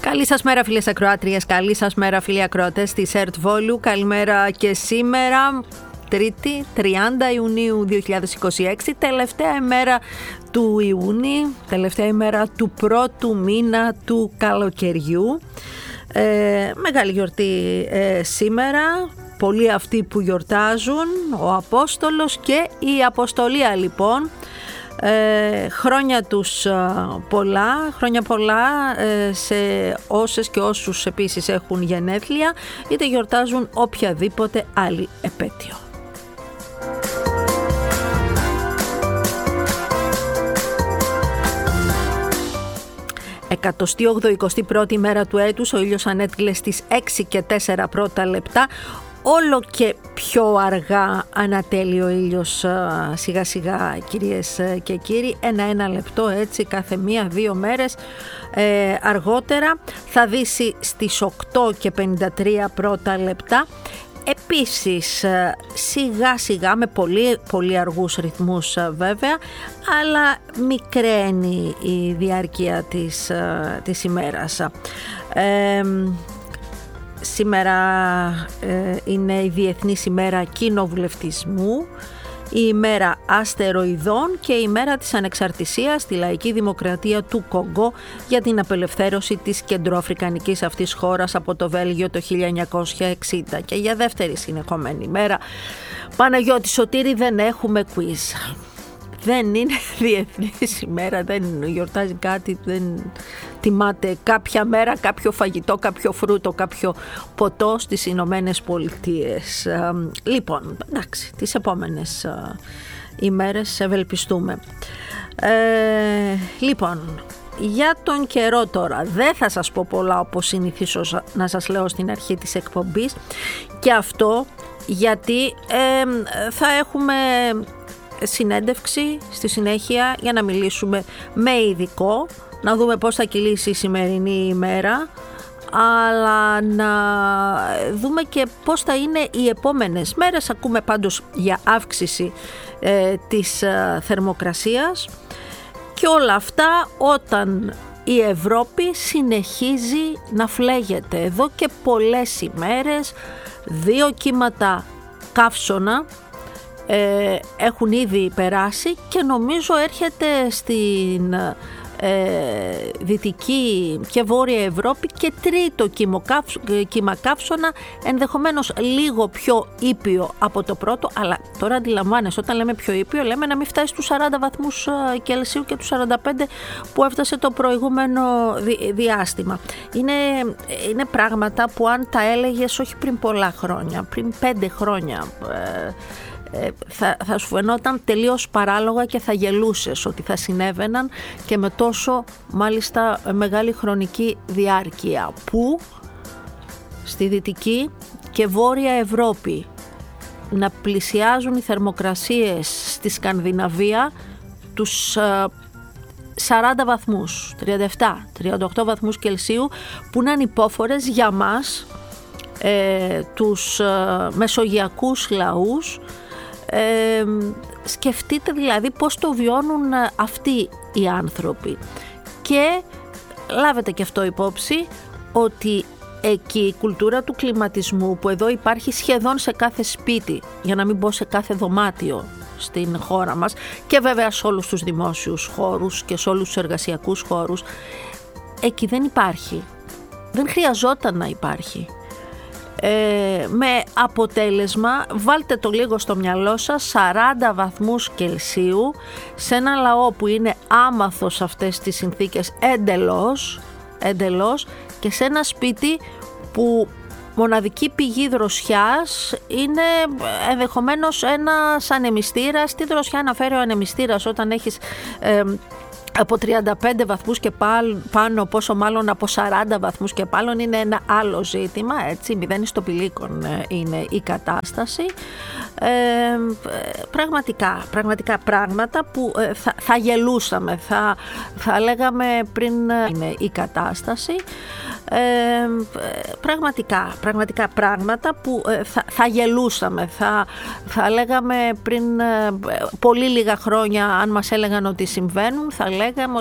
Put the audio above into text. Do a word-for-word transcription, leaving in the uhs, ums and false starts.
Καλή σας μέρα φίλες ακροάτριες, καλή σας μέρα φίλοι ακροατές της ΕΡΤ Βόλου. Καλημέρα και σήμερα, Τρίτη, τριάντα Ιουνίου δύο χιλιάδες είκοσι έξι, τελευταία ημέρα του Ιούνιου, τελευταία ημέρα του πρώτου μήνα του καλοκαιριού. Ε, μεγάλη γιορτή ε, σήμερα, πολλοί αυτοί που γιορτάζουν, ο Απόστολος και η Αποστολία λοιπόν. Ε, χρόνια τους πολλά, χρόνια πολλά ε, σε όσες και όσους επίσης έχουν γενέθλια, είτε γιορτάζουν οποιαδήποτε άλλη επέτειο. εκατοστή ογδοηκοστή πρώτη μέρα του έτους, ο ήλιος ανέτειλε στις έξι και τέσσερα πρώτα λεπτά. Όλο και πιο αργά ανατέλει ο ήλιος σιγά σιγά, κυρίες και κύριοι, ένα-ένα λεπτό έτσι κάθε μία-δύο μέρες ε, αργότερα. Θα δύσει στις οκτώ και πενήντα τρία πρώτα λεπτά. Επίσης σιγά σιγά, με πολύ, πολύ αργούς ρυθμούς βέβαια, αλλά μικραίνει η διάρκεια της, της ημέρας. Ε, Σήμερα ε, είναι η Διεθνής ημέρα κοινοβουλευτισμού, η ημέρα αστεροειδών και η ημέρα της ανεξαρτησίας στη λαϊκή δημοκρατία του Κονγκό για την απελευθέρωση της κεντροαφρικανικής αυτής χώρας από το Βέλγιο το χίλια εννιακόσια εξήντα. Και για δεύτερη συνεχόμενη ημέρα, Παναγιώτη Σωτήρη, δεν έχουμε quiz. Δεν είναι διεθνής ημέρα, δεν γιορτάζει κάτι, δεν τιμάται κάποια μέρα, κάποιο φαγητό, κάποιο φρούτο, κάποιο ποτό στις Ηνωμένες Πολιτείες. Λοιπόν, εντάξει, τις επόμενες ημέρες ευελπιστούμε. Ε, λοιπόν, για τον καιρό τώρα δεν θα σας πω πολλά, όπως συνηθίζω να σας λέω στην αρχή της εκπομπής, και αυτό γιατί ε, θα έχουμε συνέντευξη στη συνέχεια για να μιλήσουμε με ειδικό, να δούμε πώς θα κυλήσει η σημερινή ημέρα, αλλά να δούμε και πώς θα είναι οι επόμενες μέρες. Ακούμε πάντως για αύξηση ε, της ε, θερμοκρασίας και όλα αυτά όταν η Ευρώπη συνεχίζει να φλέγεται. Εδώ και πολλές ημέρες δύο κύματα καύσωνα Ε, έχουν ήδη περάσει και νομίζω έρχεται στην ε, Δυτική και Βόρεια Ευρώπη και τρίτο κύμα καύσωνα, ενδεχομένως λίγο πιο ήπιο από το πρώτο, αλλά τώρα αντιλαμβάνεσαι, όταν λέμε πιο ήπιο λέμε να μην φτάσει στους σαράντα βαθμούς Κελσίου και τους σαράντα πέντε που έφτασε το προηγούμενο δι, διάστημα. Είναι, είναι πράγματα που αν τα έλεγες όχι πριν πολλά χρόνια, πριν πέντε χρόνια, ε, Θα, θα σου φαινόταν τελείως παράλογα και θα γελούσες ότι θα συνέβαιναν και με τόσο μάλιστα μεγάλη χρονική διάρκεια, που στη Δυτική και Βόρεια Ευρώπη να πλησιάζουν οι θερμοκρασίες στη Σκανδιναβία τους σαράντα βαθμούς, τριάντα επτά τριάντα οκτώ βαθμούς Κελσίου, που είναι ανυπόφορες για μας ε, τους ε, μεσογειακούς λαούς. Ε, σκεφτείτε δηλαδή πώς το βιώνουν αυτοί οι άνθρωποι, και λάβετε και αυτό υπόψη ότι εκεί η κουλτούρα του κλιματισμού, που εδώ υπάρχει σχεδόν σε κάθε σπίτι, για να μην πω σε κάθε δωμάτιο στην χώρα μας, και βέβαια σε όλους τους δημόσιους χώρους και σε όλους τους εργασιακούς χώρους, εκεί δεν υπάρχει, δεν χρειαζόταν να υπάρχει. Ε, με αποτέλεσμα, βάλτε το λίγο στο μυαλό σας, σαράντα βαθμούς Κελσίου σε ένα λαό που είναι άμαθος αυτές τις συνθήκες εντελώς, εντελώς, και σε ένα σπίτι που μοναδική πηγή δροσιάς είναι ενδεχομένως ένας ανεμιστήρας. Τι δροσιά να φέρει ο ανεμιστήρας όταν έχεις ε, από τριάντα πέντε βαθμούς και πάνω, πόσο μάλλον από σαράντα βαθμούς και πάνω, είναι ένα άλλο ζήτημα, έτσι, μηδέν στο πηλίκον είναι η κατάσταση. Ε, πραγματικά, πραγματικά πράγματα που ε, θα, θα γελούσαμε, θα, θα λέγαμε πριν είναι η κατάσταση. Ε, πραγματικά, πραγματικά πράγματα που ε, θα, θα γελούσαμε, θα, θα λέγαμε πριν ε, πολύ λίγα χρόνια, αν μας έλεγαν ότι συμβαίνουν, θα λέγαμε